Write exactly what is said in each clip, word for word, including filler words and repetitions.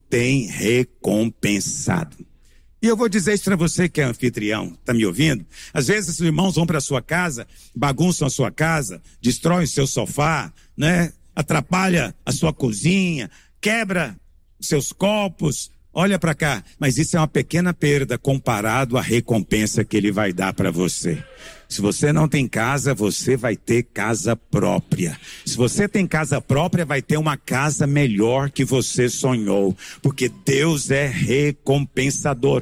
tem recompensado. E eu vou dizer isso para você que é anfitrião, tá me ouvindo? Às vezes os irmãos vão para sua casa, bagunçam a sua casa, destroem o seu sofá, né? Atrapalha a sua cozinha, quebra seus copos. Olha para cá, mas isso é uma pequena perda comparado à recompensa que ele vai dar para você. Se você não tem casa, você vai ter casa própria. Se você tem casa própria, vai ter uma casa melhor que você sonhou. Porque Deus é recompensador,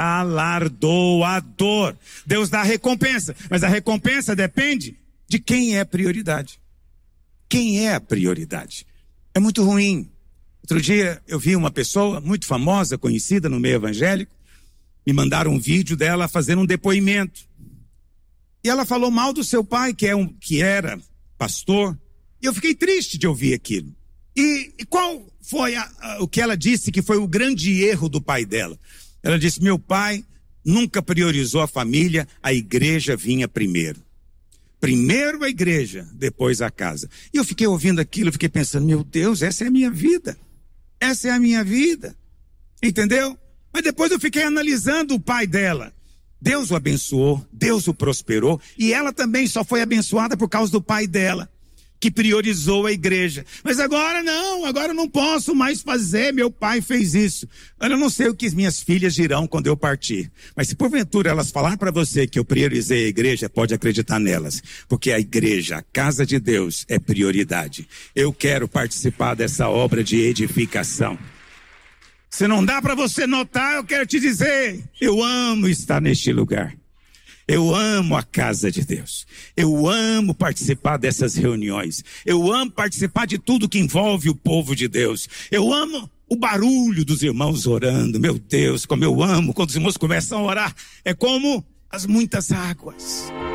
galardoador. Deus dá recompensa, mas a recompensa depende de quem é a prioridade. Quem é a prioridade? É muito ruim. Outro dia eu vi uma pessoa muito famosa, conhecida no meio evangélico, me mandaram um vídeo dela fazendo um depoimento. E ela falou mal do seu pai, que, é um, que era pastor, e eu fiquei triste de ouvir aquilo. E, e qual foi a, a, o que ela disse que foi o grande erro do pai dela? Ela disse, meu pai nunca priorizou a família, a igreja vinha primeiro. Primeiro a igreja, depois a casa. E eu fiquei ouvindo aquilo, eu fiquei pensando, meu Deus, essa é a minha vida. Essa é a minha vida. Entendeu? Mas depois eu fiquei analisando o pai dela. Deus o abençoou, Deus o prosperou, e ela também só foi abençoada por causa do pai dela, que priorizou a igreja. Mas agora não, agora eu não posso mais fazer, meu pai fez isso. Eu não sei o que minhas filhas dirão quando eu partir, mas se porventura elas falar para você que eu priorizei a igreja, pode acreditar nelas, porque a igreja, a casa de Deus é prioridade. Eu quero participar dessa obra de edificação. Se não dá para você notar, eu quero te dizer, eu amo estar neste lugar. Eu amo a casa de Deus. Eu amo participar dessas reuniões. Eu amo participar de tudo que envolve o povo de Deus. Eu amo o barulho dos irmãos orando. Meu Deus, como eu amo quando os irmãos começam a orar. É como as muitas águas.